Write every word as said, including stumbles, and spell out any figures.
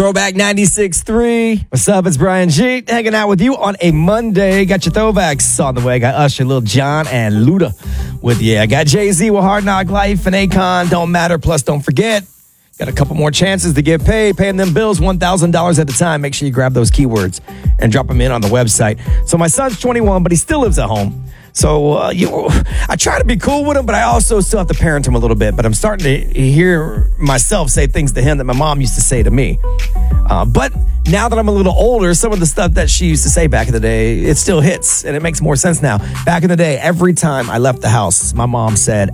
Throwback ninety-six point three. What's up? It's Brian G. Hanging out with you on a Monday. Got your throwbacks on the way. Got Usher, Lil Jon, and Luda with you. I got Jay-Z with Hard Knock Life and Akon. Don't matter. Plus, don't forget, got a couple more chances to get paid. Paying them bills one thousand dollars at a time. Make sure you grab those keywords and drop them in on the website. So my son's twenty-one, but he still lives at home. So uh, you, I try to be cool with him, but I also still have to parent him a little bit. But I'm starting to hear myself say things to him that my mom used to say to me. Uh, but now that I'm a little older, some of the stuff that she used to say back in the day, it still hits, and it makes more sense now. Back in the day, every time I left the house, my mom said,